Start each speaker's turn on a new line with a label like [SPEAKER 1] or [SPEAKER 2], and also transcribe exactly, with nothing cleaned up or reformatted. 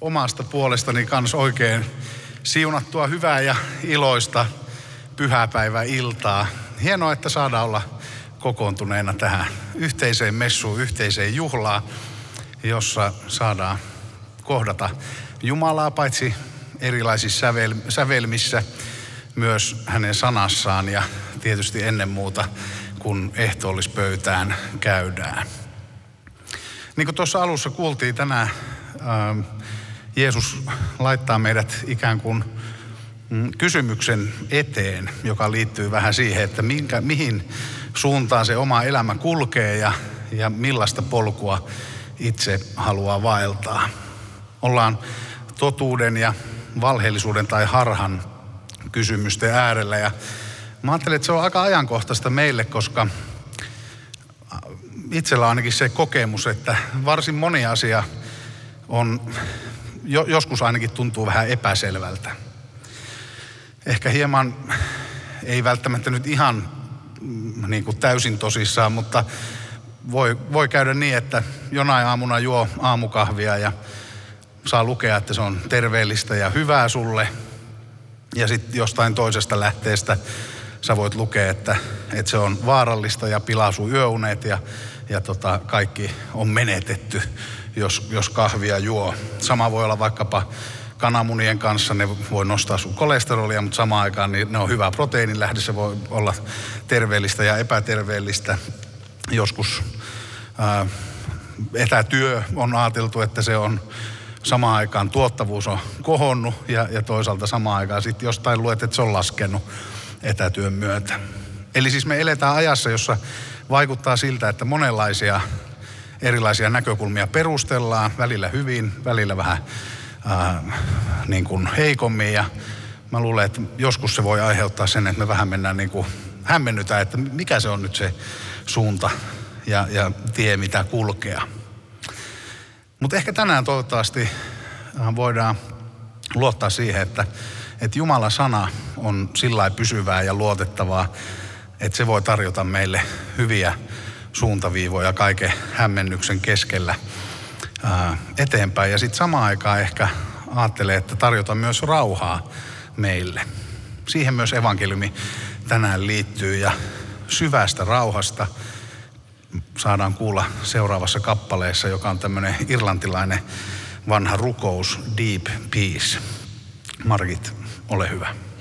[SPEAKER 1] omasta puolestani kans oikein siunattua hyvää ja iloista pyhäpäiväiltaa. Hienoa, että saadaan olla kokoontuneena tähän yhteiseen messuun, yhteiseen juhlaan, jossa saadaan kohdata Jumalaa paitsi erilaisissa sävel- sävelmissä, myös hänen sanassaan ja tietysti ennen muuta, kun ehtoollispöytään käydään. Niin kuin tuossa alussa kuultiin tänään, ää, Jeesus laittaa meidät ikään kuin kysymyksen eteen, joka liittyy vähän siihen, että minkä, mihin suuntaan se oma elämä kulkee ja, ja millaista polkua itse haluaa vaeltaa. Ollaan totuuden ja valheellisuuden tai harhan kysymysten äärellä ja mä ajattelen, että se on aika ajankohtaista meille, koska itsellä on ainakin se kokemus, että varsin moni asia on, jo, joskus ainakin tuntuu vähän epäselvältä. Ehkä hieman, ei välttämättä nyt ihan niin kuin täysin tosissaan, mutta voi, voi käydä niin, että jonain aamuna juo aamukahvia ja saa lukea, että se on terveellistä ja hyvää sulle. Ja sitten jostain toisesta lähteestä sä voit lukea, että, että se on vaarallista ja pilaa sun yöunet ja, ja tota, kaikki on menetetty, jos, jos kahvia juo. Sama voi olla vaikkapa kananmunien kanssa, ne voi nostaa sun kolesterolia, mutta samaan aikaan niin ne on hyvä proteiinilähde, se voi olla terveellistä ja epäterveellistä. Joskus ää, etätyö on ajateltu, että se on samaan aikaan tuottavuus on kohonnut ja, ja toisaalta samaan aikaan sitten jostain luet, että se on laskenut etätyön myötä. Eli siis me eletään ajassa, jossa vaikuttaa siltä, että monenlaisia erilaisia näkökulmia perustellaan, välillä hyvin, välillä vähän ää, niin kuin heikommin. Ja mä luulen, että joskus se voi aiheuttaa sen, että me vähän mennään niin kuin hämmennytään, että mikä se on nyt se suunta ja, ja tie, mitä kulkea. Mutta ehkä tänään toivottavasti voidaan luottaa siihen, että, että Jumalan sana on sillä lailla pysyvää ja luotettavaa, että se voi tarjota meille hyviä suuntaviivoja kaiken hämmennyksen keskellä ää, eteenpäin. Ja sitten samaan aikaan ehkä ajattelee, että tarjota myös rauhaa meille. Siihen myös evankeliumi tänään liittyy ja syvästä rauhasta saadaan kuulla seuraavassa kappaleessa, joka on tämmöinen irlantilainen vanha rukous, Deep Peace. Margit, ole hyvä.